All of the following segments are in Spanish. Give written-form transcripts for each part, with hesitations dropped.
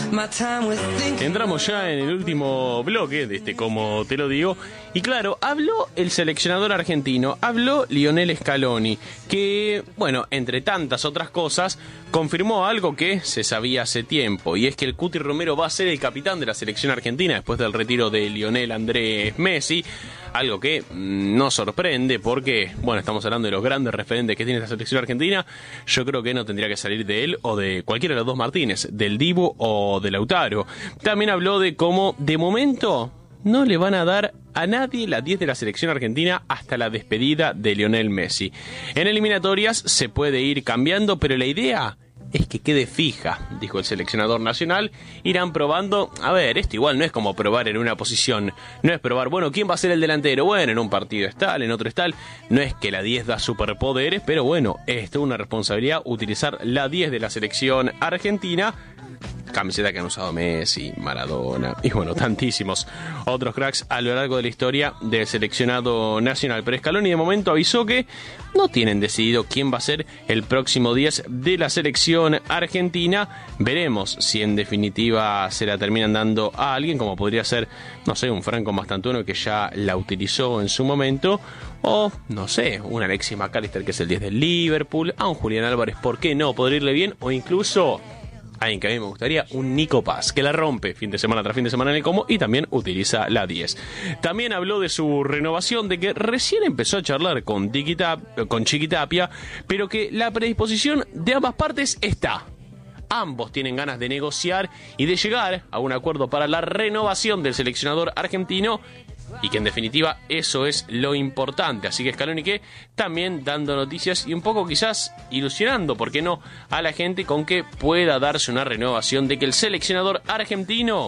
Entramos ya en el último bloque de este Como Te Lo Digo. Y claro, habló el seleccionador argentino, habló Lionel Scaloni, que, bueno, entre tantas otras cosas, confirmó algo que se sabía hace tiempo, y es que el Cuti Romero va a ser el capitán de la selección argentina después del retiro de Lionel Andrés Messi. Algo que no sorprende porque, bueno, estamos hablando de los grandes referentes que tiene esta selección argentina. Yo creo que no tendría que salir de él o de cualquiera de los dos Martínez, del Dibu o de Lautaro. También habló de cómo, de momento, no le van a dar a nadie la 10 de la selección argentina hasta la despedida de Lionel Messi. En eliminatorias se puede ir cambiando, pero la idea es que quede fija, dijo el seleccionador nacional. Irán probando, a ver, esto igual no es como probar en una posición, no es probar, bueno, ¿quién va a ser el delantero? Bueno, en un partido es tal, en otro es tal, no es que la 10 da superpoderes, pero bueno, es toda una responsabilidad utilizar la 10 de la selección argentina, camiseta que han usado Messi, Maradona y bueno, tantísimos otros cracks a lo largo de la historia del seleccionado nacional. Pero Scaloni de momento avisó que no tienen decidido quién va a ser el próximo 10 de la selección argentina. Veremos si en definitiva se la terminan dando a alguien, como podría ser, no sé, un Franco Mastantuono que ya la utilizó en su momento, o, no sé, un Alexis McAllister que es el 10 del Liverpool, a un Julián Álvarez, ¿por qué no? Podría irle bien, o incluso alguien que a mí me gustaría, un Nico Paz, que la rompe fin de semana tras fin de semana en el Como y también utiliza la 10. También habló de su renovación, de que recién empezó a charlar con Chiqui Tapia, pero que la predisposición de ambas partes está. Ambos tienen ganas de negociar y de llegar a un acuerdo para la renovación del seleccionador argentino, y que en definitiva eso es lo importante. Así que Scaloni que también dando noticias y un poco quizás ilusionando, ¿por qué no?, a la gente con que pueda darse una renovación, de que el seleccionador argentino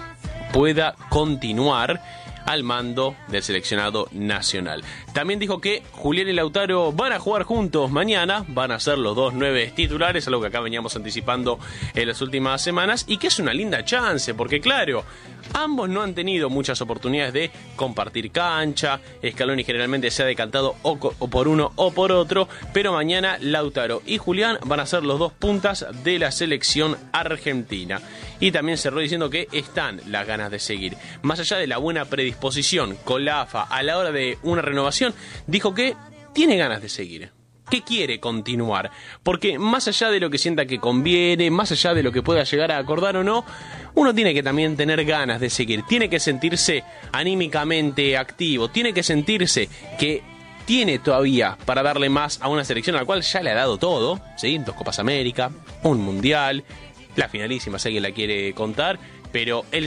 pueda continuar al mando del seleccionado nacional. También dijo que Julián y Lautaro van a jugar juntos mañana, van a ser los dos 9 titulares, algo que acá veníamos anticipando en las últimas semanas, y que es una linda chance, porque claro, ambos no han tenido muchas oportunidades de compartir cancha. Scaloni generalmente se ha decantado o por uno o por otro, pero mañana Lautaro y Julián van a ser los dos puntas de la selección argentina. Y también cerró diciendo que están las ganas de seguir. Más allá de la buena predisposición con la AFA a la hora de una renovación, dijo que tiene ganas de seguir, que quiere continuar, porque más allá de lo que sienta que conviene, más allá de lo que pueda llegar a acordar o no, uno tiene que también tener ganas de seguir, tiene que sentirse anímicamente activo, tiene que sentirse que tiene todavía para darle más a una selección a la cual ya le ha dado todo, ¿sí? 2 Copas América, un Mundial, la finalísima si alguien la quiere contar, pero el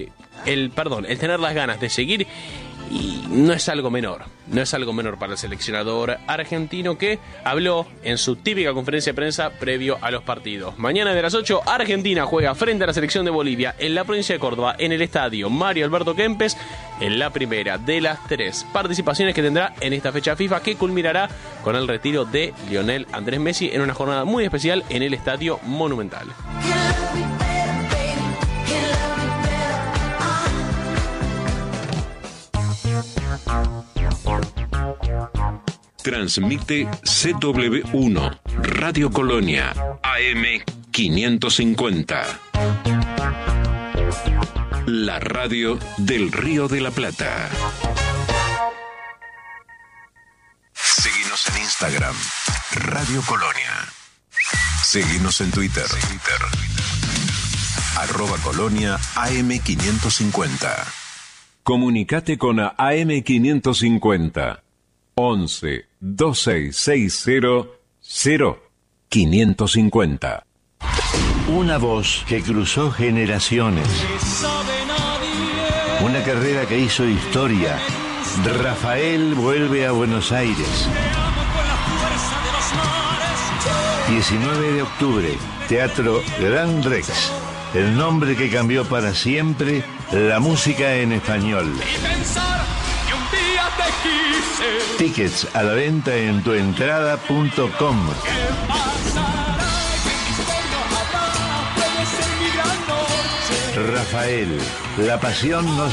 tener las ganas de seguir, y no es algo menor para el seleccionador argentino, que habló en su típica conferencia de prensa previo a los partidos. Mañana de las 8, Argentina juega frente a la selección de Bolivia en la provincia de Córdoba, en el estadio Mario Alberto Kempes, en la primera de las 3 participaciones que tendrá en esta fecha FIFA, que culminará con el retiro de Lionel Andrés Messi en una jornada muy especial en el Estadio Monumental. Transmite CW1 Radio Colonia AM 550. La radio del Río de la Plata. Seguinos en Instagram, Radio Colonia. Seguinos en Twitter. @Colonia AM 550. Comunicate con AM 550. 11 2660 0550. Una voz que cruzó generaciones. Una carrera que hizo historia. Rafael vuelve a Buenos Aires. 19 de octubre, Teatro Gran Rex. El nombre que cambió para siempre la música en español. Tickets a la venta en tuentrada.com. Rafael, la pasión nos